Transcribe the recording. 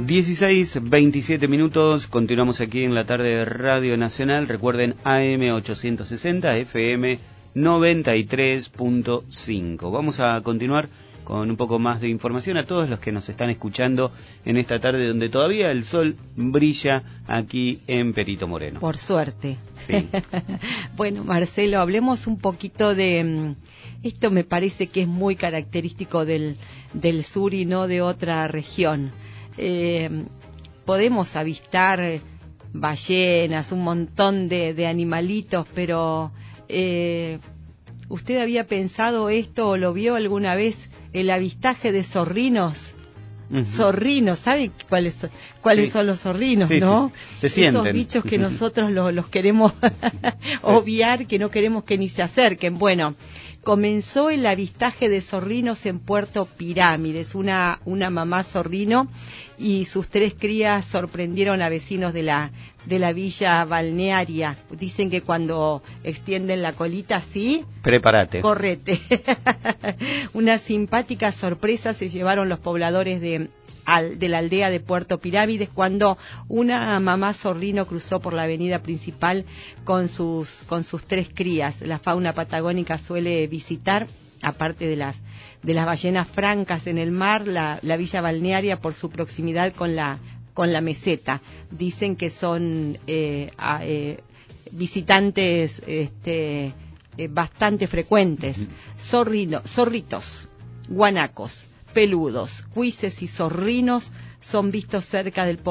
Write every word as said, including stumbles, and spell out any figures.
dieciséis, veintisiete minutos, continuamos aquí en la tarde de Radio Nacional. Recuerden, A M ochocientos sesenta, F M noventa y tres punto cinco. Vamos a continuar con un poco más de información a todos los que nos están escuchando en esta tarde donde todavía el sol brilla aquí en Perito Moreno. Por suerte. Sí. Bueno, Marcelo, hablemos un poquito de... Esto me parece que es muy característico del, del sur y no de otra región. Eh, podemos avistar ballenas, un montón de, de animalitos, pero eh, ¿usted había pensado esto o lo vio alguna vez? El avistaje de zorrinos. Uh-huh. Zorrinos, ¿saben cuáles, cuáles sí. son los zorrinos, sí, no? Sí, sí. Se sienten. Esos bichos que nosotros los, los queremos obviar, que no queremos que ni se acerquen. Bueno, comenzó el avistaje de zorrinos en Puerto Pirámides. Una, una mamá zorrino y sus tres crías sorprendieron a vecinos de la, de la villa balnearia. Dicen que cuando extienden la colita así... Prepárate. Correte. Una simpática sorpresa se llevaron los pobladores de... de la aldea de Puerto Pirámides cuando una mamá zorrino cruzó por la avenida principal con sus con sus tres crías. La fauna patagónica suele visitar, aparte de las de las ballenas francas en el mar, la, la villa balnearia por su proximidad con la con la meseta. Dicen que son eh, a, eh, visitantes este, eh, bastante frecuentes. Zorrino, zorritos, guanacos, peludos, cuises y zorrinos son vistos cerca del